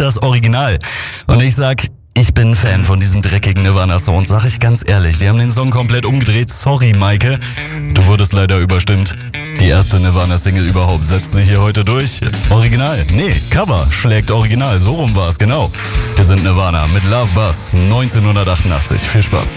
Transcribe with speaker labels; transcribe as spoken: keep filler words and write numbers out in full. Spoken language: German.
Speaker 1: das Original. Und ich sag, ich bin Fan von diesem dreckigen Nirvana-Sound, sag ich ganz ehrlich. Die haben den Song komplett umgedreht. Sorry, Maike. Du wurdest leider überstimmt. Die erste Nirvana-Single überhaupt setzt sich hier heute durch. Original. Nee, Cover schlägt Original. So rum war's, genau. Wir sind Nirvana mit Love Buzz neunzehnhundertachtundachtzig. Viel Spaß.